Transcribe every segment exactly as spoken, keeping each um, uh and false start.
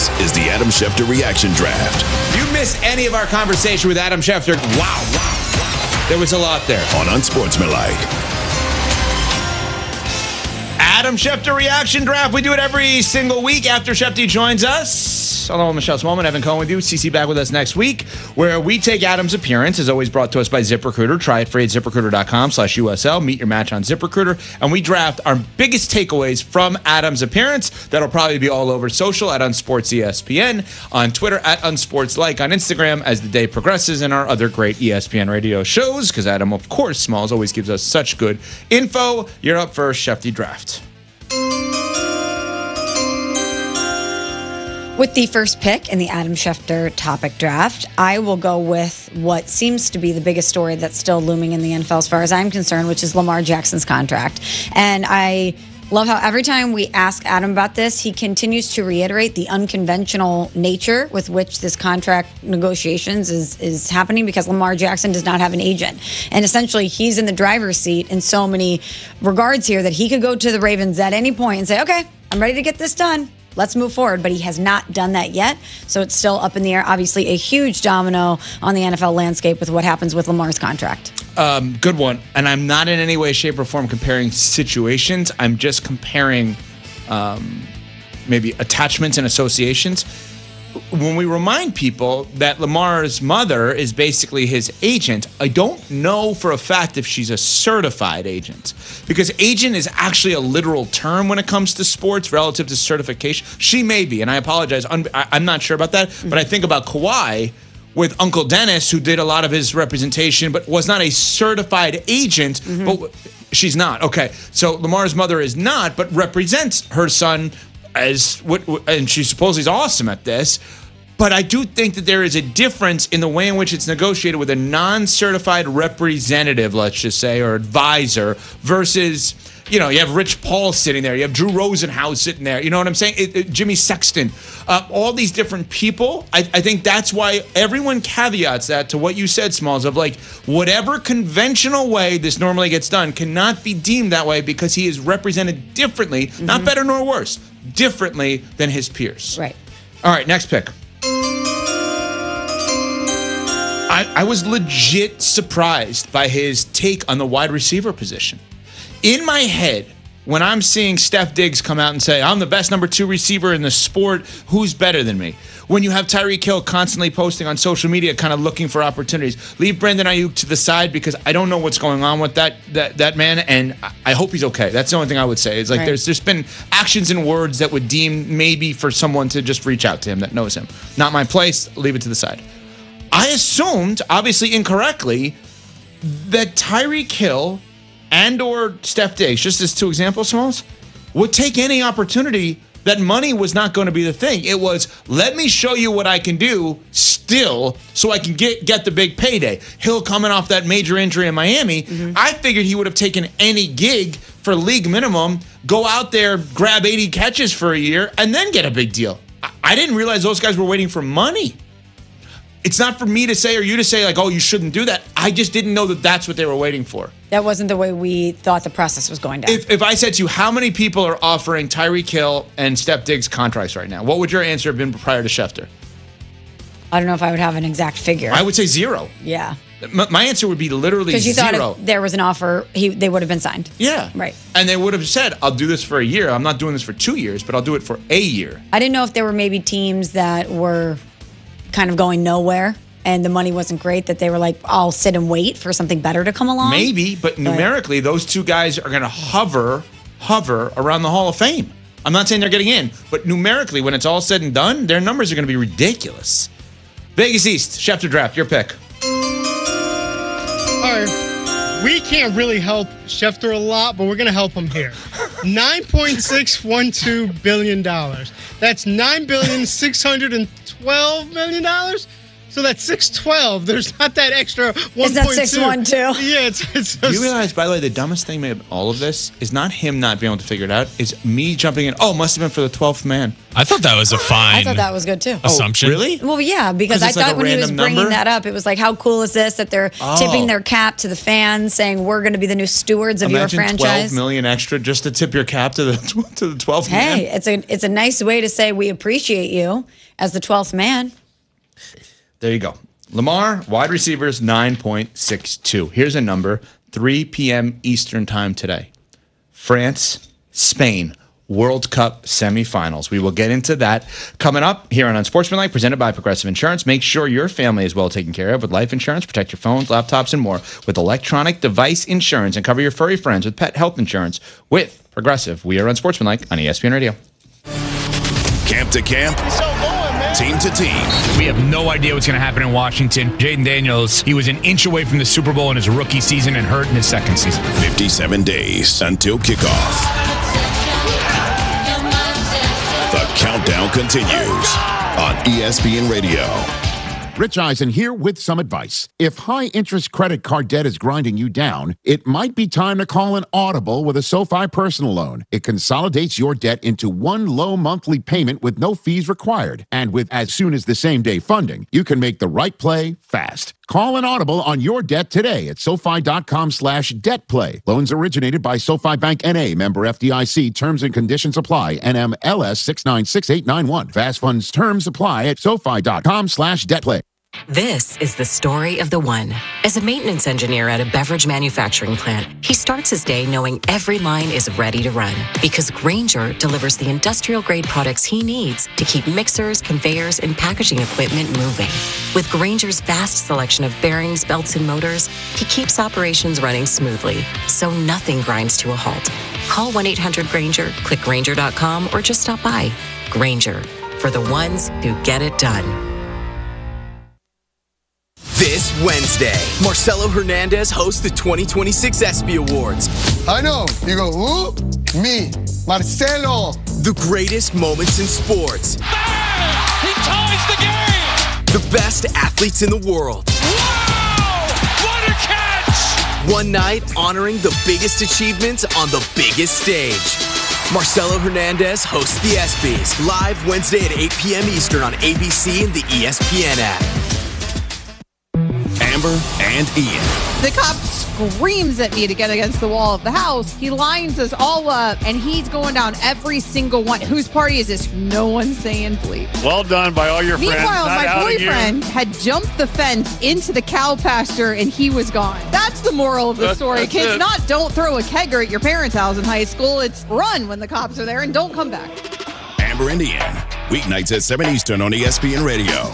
is the Adam Schefter Reaction Draft. If you missed any of our conversation with Adam Schefter, wow, wow, wow. There was a lot there. On Unsportsmanlike. Adam Schefter Reaction Draft. We do it every single week after Schefter joins us. Hello, Michelle Smallman, Evan Cohen with you. C C back with us next week, where we take Adam's appearance, as always brought to us by ZipRecruiter. Try it free at ZipRecruiter.com slash USL. Meet your match on ZipRecruiter. And we draft our biggest takeaways from Adam's appearance. That'll probably be all over social at UnsportsESPN, on Twitter at UnsportsLike, on Instagram as the day progresses, and our other great E S P N radio shows, because Adam, of course, Smalls always gives us such good info. You're up first, Schefty Draft. With the first pick in the Adam Schefter topic draft, I will go with what seems to be the biggest story that's still looming in the N F L as far as I'm concerned, which is Lamar Jackson's contract. And I love how every time we ask Adam about this, he continues to reiterate the unconventional nature with which this contract negotiations is, is happening, because Lamar Jackson does not have an agent. And essentially, he's in the driver's seat in so many regards here that he could go to the Ravens at any point and say, okay, I'm ready to get this done. Let's move forward, but he has not done that yet, so it's still up in the air. Obviously, a huge domino on the N F L landscape with what happens with Lamar's contract. Um, good one. And I'm not in any way, shape, or form comparing situations. I'm just comparing um, maybe attachments and associations. When we remind people that Lamar's mother is basically his agent, I don't know for a fact if she's a certified agent, because agent is actually a literal term when it comes to sports relative to certification. She may be, and I apologize. I'm not sure about that, but I think about Kawhi with Uncle Dennis, who did a lot of his representation, but was not a certified agent, mm-hmm. but she's not. Okay, so Lamar's mother is not, but represents her son as what, and she supposedly is awesome at this. But I do think that there is a difference in the way in which it's negotiated with a non-certified representative, let's just say, or advisor, versus, you know, you have Rich Paul sitting there, you have Drew Rosenhaus sitting there, you know what I'm saying? It, it, Jimmy Sexton, uh, all these different people. I, I think that's why everyone caveats that to what you said, Smalls, of like, whatever conventional way this normally gets done cannot be deemed that way, because he is represented differently, mm-hmm. not better nor worse, differently than his peers. Right. All right, next pick. I, I was legit surprised by his take on the wide receiver position. In my head, when I'm seeing Steph Diggs come out and say, I'm the best number two receiver in the sport, who's better than me? When you have Tyreek Hill constantly posting on social media, kind of looking for opportunities, leave Brandon Ayuk to the side, because I don't know what's going on with that that, that man, and I hope he's okay. That's the only thing I would say. It's like right. there's there's been actions and words that would deem maybe for someone to just reach out to him that knows him. Not my place, leave it to the side. I assumed, obviously incorrectly, that Tyreek Hill and or Steph Diggs, just as two examples, Smalls, would take any opportunity. That money was not going to be the thing. It was, let me show you what I can do still so I can get, get the big payday. Hill coming off that major injury in Miami, mm-hmm. I figured he would have taken any gig for league minimum, go out there, grab eighty catches for a year, and then get a big deal. I, I didn't realize those guys were waiting for money. It's not for me to say or you to say, like, oh, you shouldn't do that. I just didn't know that that's what they were waiting for. That wasn't the way we thought the process was going down. If, if I said to you, how many people are offering Tyreek Hill and Steph Diggs contracts right now, what would your answer have been prior to Schefter? I don't know if I would have an exact figure. I would say zero. Yeah. My, my answer would be literally zero. Because you thought if there was an offer, he, they would have been signed. Yeah. Right. And they would have said, I'll do this for a year. I'm not doing this for two years, but I'll do it for a year. I didn't know if there were maybe teams that were kind of going nowhere and the money wasn't great, that they were like, I'll sit and wait for something better to come along. Maybe, but, but numerically, those two guys are going to hover, hover around the Hall of Fame. I'm not saying they're getting in, but numerically, when it's all said and done, their numbers are going to be ridiculous. Vegas East, Schefter Draft, your pick. All right. We can't really help Schefter a lot, but we're going to help him here. nine point six one two billion dollars. That's nine billion six hundred twelve million dollars. So that's six twelve. There's not that extra one point two. Is that six one two? Yeah, it's. it's Do you realize, by the way, the dumbest thing about all of this is not him not being able to figure it out. Is me jumping in. Oh, must have been for the twelfth man. I thought that was a fine I thought that was good too. assumption. Oh, really? Well, yeah, because 'Cause I it's like thought a when he was random bringing number? that up, it was like, how cool is this that they're Oh. tipping their cap to the fans, saying we're going to be the new stewards of Imagine your franchise. twelve million extra just to tip your cap to the to the twelfth man. Hey, it's a it's a nice way to say we appreciate you as the twelfth man. There you go. Lamar, wide receivers, nine point six two. Here's a number, three p.m. Eastern time today. France, Spain, World Cup semifinals. We will get into that coming up here on Unsportsmanlike, presented by Progressive Insurance. Make sure your family is well taken care of with life insurance. Protect your phones, laptops, and more with electronic device insurance, and cover your furry friends with pet health insurance with Progressive. We are Unsportsmanlike on E S P N Radio. Camp to camp, team to team. We have no idea what's going to happen in Washington. Jaden Daniels, he was an inch away from the Super Bowl in his rookie season and hurt in his second season. fifty-seven days until kickoff. The countdown continues on E S P N Radio. Rich Eisen here with some advice. If high-interest credit card debt is grinding you down, it might be time to call an Audible with a SoFi personal loan. It consolidates your debt into one low monthly payment with no fees required. And with as soon as the same-day funding, you can make the right play fast. Call an Audible on your debt today at SoFi.com slash debt play. Loans originated by SoFi Bank N A, member F D I C. Terms and conditions apply. N M L S six nine six eight nine one. Fast funds terms apply at SoFi.com slash debt play. This is the story of the one. As a maintenance engineer at a beverage manufacturing plant, he starts his day knowing every line is ready to run because Grainger delivers the industrial-grade products he needs to keep mixers, conveyors, and packaging equipment moving. With Grainger's vast selection of bearings, belts, and motors, he keeps operations running smoothly, so nothing grinds to a halt. Call one eight hundred Grainger, click Grainger dot com, or just stop by. Grainger, for the ones who get it done. This Wednesday, Marcelo Hernandez hosts the twenty twenty-six ESPY Awards. I know. You go, who? Me, Marcelo. The greatest moments in sports. Bang! He ties the game! The best athletes in the world. Wow! What a catch! One night honoring the biggest achievements on the biggest stage. Marcelo Hernandez hosts the ESPYs live Wednesday at eight p.m. Eastern on A B C and the E S P N app. Amber and Ian. The cop screams at me to get against the wall of the house. He lines us all up, and he's going down every single one. Whose party is this? No one's saying bleep. Well done by all your friends. Meanwhile, Not my boyfriend you. had jumped the fence into the cow pasture, and he was gone. That's the moral of the That's, story, that's kids. it. Not don't throw a kegger at your parents' house in high school. It's run when the cops are there, and don't come back. Amber and Ian. Weeknights at seven Eastern on E S P N Radio.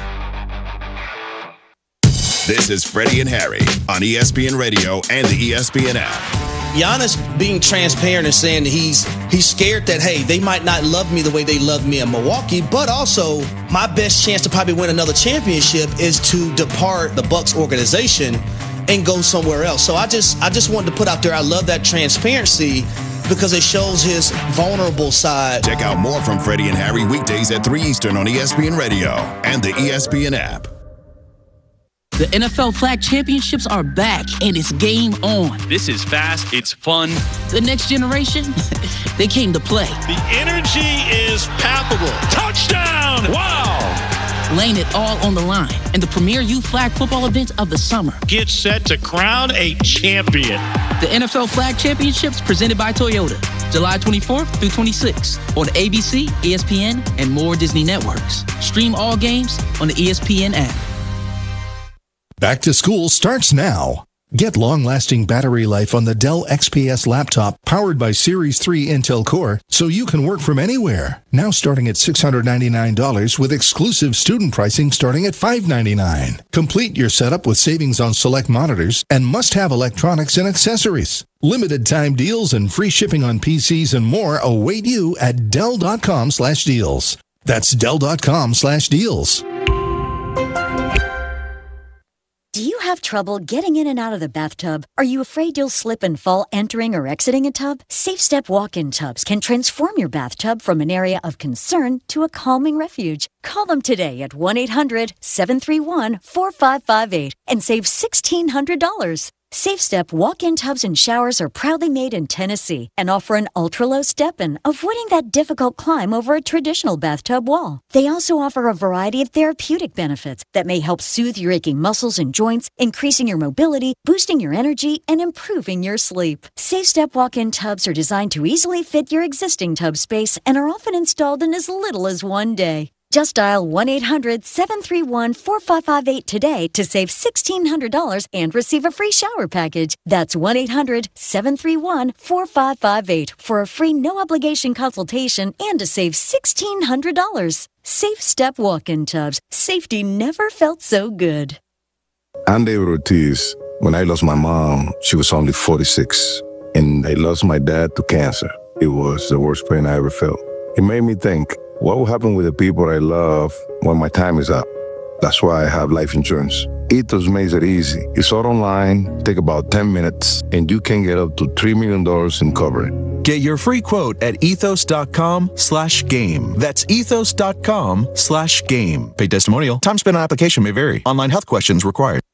This is Freddie and Harry on E S P N Radio and the E S P N app. Giannis being transparent and saying that he's he's scared that, hey, they might not love me the way they love me in Milwaukee, but also my best chance to probably win another championship is to depart the Bucks organization and go somewhere else. So I just I just wanted to put out there, I love that transparency because it shows his vulnerable side. Check out more from Freddie and Harry weekdays at three Eastern on E S P N Radio and the E S P N app. The N F L Flag Championships are back, and it's game on. This is fast. It's fun. The next generation, they came to play. The energy is palpable. Touchdown! Wow! Laying it all on the line in the premier youth flag football event of the summer. Get set to crown a champion. The N F L Flag Championships presented by Toyota. July twenty-fourth through twenty-sixth on A B C, E S P N, and more Disney networks. Stream all games on the E S P N app. Back to school starts now. Get long-lasting battery life on the Dell X P S laptop powered by Series three Intel Core so you can work from anywhere. Now starting at six hundred ninety-nine dollars with exclusive student pricing starting at five hundred ninety-nine dollars. Complete your setup with savings on select monitors and must-have electronics and accessories. Limited time deals and free shipping on P Cs and more await you at Dell.com slash deals. That's Dell.com slash deals. Do you have have trouble getting in and out of the bathtub? Are you afraid you'll slip and fall entering or exiting a tub? SafeStep walk-in tubs can transform your bathtub from an area of concern to a calming refuge. Call them today at one eight hundred seven three one four five five eight and save sixteen hundred dollars. SafeStep walk-in tubs and showers are proudly made in Tennessee and offer an ultra-low step-in, avoiding that difficult climb over a traditional bathtub wall. They also offer a variety of therapeutic benefits that may help soothe your aching muscles and joints, increasing your mobility, boosting your energy, and improving your sleep. SafeStep walk-in tubs are designed to easily fit your existing tub space and are often installed in as little as one day. Just dial one eight hundred seven three one four five five eight today to save sixteen hundred dollars and receive a free shower package. That's one eight hundred seven three one four five five eight for a free no-obligation consultation and to save sixteen hundred dollars. Safe Step walk-in tubs. Safety never felt so good. I'm David Ortiz. When I lost my mom, she was only forty-six, and I lost my dad to cancer. It was the worst pain I ever felt. It made me think, what will happen with the people I love when my time is up? That's why I have life insurance. Ethos makes it easy. It's all online, take about ten minutes, and you can get up to three million dollars in coverage. Get your free quote at ethos.com slash game. That's ethos.com slash game. Paid testimonial. Time spent on application may vary. Online health questions required.